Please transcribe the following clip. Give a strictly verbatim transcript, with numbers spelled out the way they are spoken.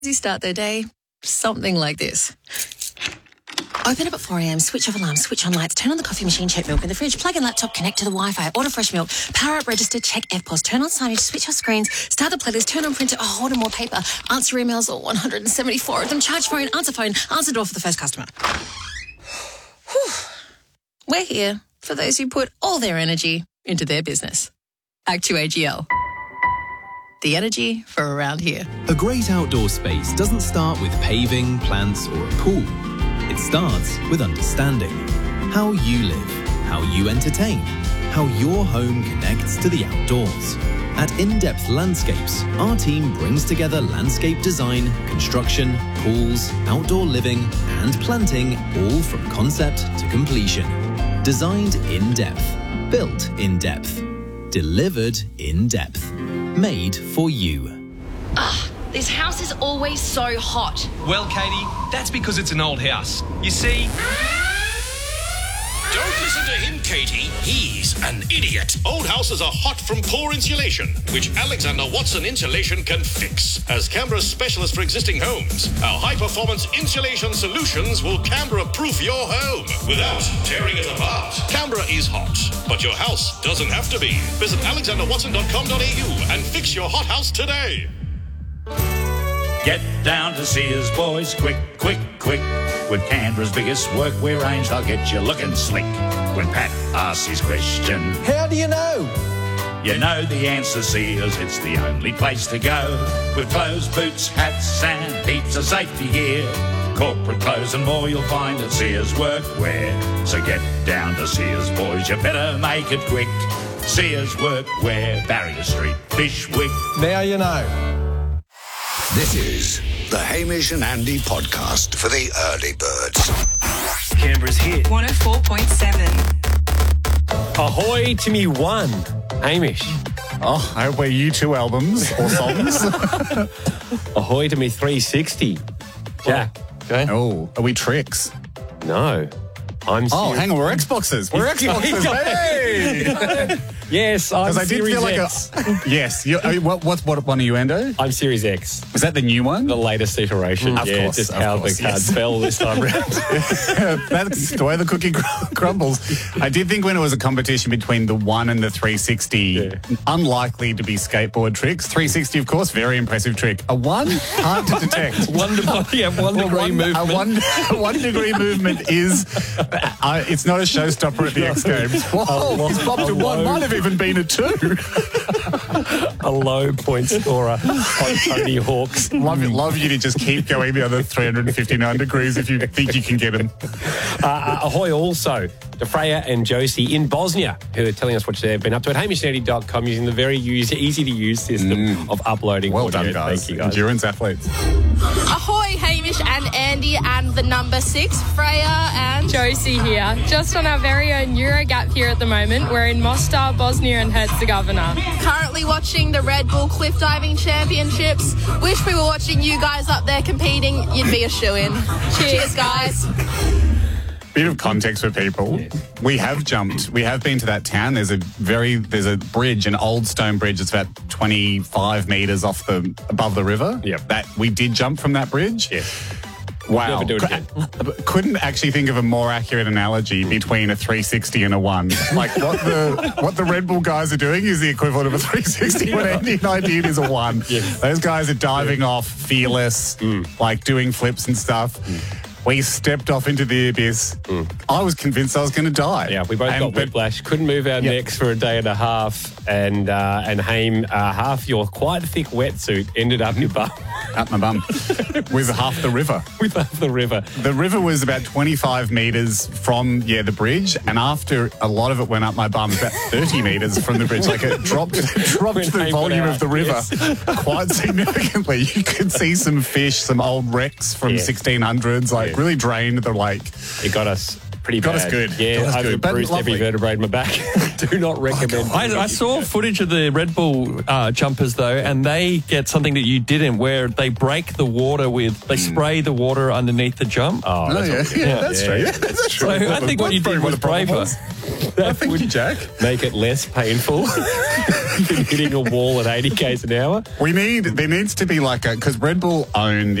You start their day something like this. Open up at four a.m, switch off alarm, switch on lights, turn on the coffee machine, check milk in the fridge, plug in laptop, connect to the Wi-Fi, order fresh milk, power up register, check F P O S, turn on signage, switch off screens, start the playlist, turn on printer, oh, order more paper, answer emails, all one hundred seventy-four of them, charge phone, answer phone, answer door for the first customer. Whew. We're here for those who put all their energy into their business. Act two A G L. The energy for around here. A great outdoor space doesn't start with paving, plants, or a pool. It starts with understanding how you live, how you entertain, how your home connects to the outdoors. At In-Depth Landscapes, our team brings together landscape design, construction, pools, outdoor living, and planting, all from concept to completion. Designed in depth, built in depth, delivered in depth. Made for you. Ugh, this house is always so hot. Well, Katie, that's because it's an old house. You see... Don't listen to him, Katie. He's an idiot. Old houses are hot from poor insulation, which Alexander Watson Insulation can fix. As Canberra's specialist for existing homes, our high-performance insulation solutions will Canberra-proof your home without tearing it apart. Canberra is hot, but your house doesn't have to be. Visit alexander watson dot com dot a u and fix your hot house today. Get down to Sears, boys, quick, quick, quick. With Canberra's biggest workwear range, they'll get you looking slick. When Pat asks his question, how do you know? You know the answer, Sears, it's the only place to go. With clothes, boots, hats and heaps of safety gear. Corporate clothes and more you'll find at Sears Workwear. So get down to Sears, boys, you better make it quick. Sears Workwear, Barrier Street, Bishwick. Now you know. This is the Hamish and Andy podcast for the early birds. Canberra's hit. one oh four point seven. Ahoy to me one. Hamish. Oh, I hope we're you two albums or songs. Ahoy to me three sixty. Jack. Okay. Oh, are we tricks? No. I'm serious. Oh, hang on, we're Xboxers. We're Xboxers. Hey! Yes, I'm Because I did Series feel like X. a... Yes. You, uh, what, what, what one are you, Endo? I'm Series X. Is that the new one? The latest iteration. Mm, of yeah, course, just of how course, the cards yes. fell this time round. That's the way the cookie cr- crumbles. I did think when it was a competition between the one and the three sixty, yeah. unlikely to be skateboard tricks. three sixty, of course, very impressive trick. A one, hard to detect. one, yeah, one degree one, movement. A one, a one degree movement is, uh, it's not a showstopper at the X Games. Whoa, he's popped a one, might have even been a two. A low point scorer on Tony Hawk's. Love, love you to just keep going the other three hundred fifty-nine degrees if you think you can get him. Uh, uh, ahoy also to Freya and Josie in Bosnia, who are telling us what they've been up to at hamish nerdy dot com using the very use, easy-to-use system mm. of uploading well audio. Done, guys. Thank you, guys. Endurance athletes. Ahoy, Hamish and Andy and the number six, Freya and Josie here. Just on our very own Eurogap here at the moment. We're in Mostar, Bosnia and Herzegovina. Currently watching the Red Bull Cliff Diving Championships. Wish we were watching you guys up there competing. You'd be a shoo-in. Cheers, guys. Bit of context for people. Yes. We have jumped. We have been to that town. There's a very, there's a bridge, an old stone bridge that's about twenty-five metres off the, above the river. Yep. That, we did jump from that bridge. Yes. Wow. Never do it again. Couldn't actually think of a more accurate analogy between a three sixty and a one. Like what the what the Red Bull guys are doing is the equivalent of a three sixty. Yeah. What Andy and I did is a one. Yes. Those guys are diving yeah. off, fearless, mm. like doing flips and stuff. Mm. We stepped off into the abyss. Mm. I was convinced I was going to die. Yeah, we both and, got whiplash. Couldn't move our yep. necks for a day and a half. And uh, and Haim, uh, half your quite thick wetsuit ended up your bum. Up my bum. With half the river. With half the river. The river was about twenty-five metres from, yeah, the bridge. And after a lot of it went up my bum, about thirty metres from the bridge. Like it dropped, dropped the volume of the river yes. quite significantly. You could see some fish, some old wrecks from yeah. sixteen hundreds, like, really drained the lake. It got us pretty got bad. Us good. Yeah, got us I've good. bruised every vertebrae in my back. Do not recommend. Oh, I, I saw footage of the Red Bull uh, jumpers though, and they get something that you didn't, where they break the water with, they spray the water underneath the jump. Oh, that's oh yeah. yeah. yeah, that's yeah. true. Yeah, that's true. So I think what you did was braver. That Thank would you, Jack. make it less painful than hitting a wall at eighty k's an hour. We need, there needs to be like a, because Red Bull own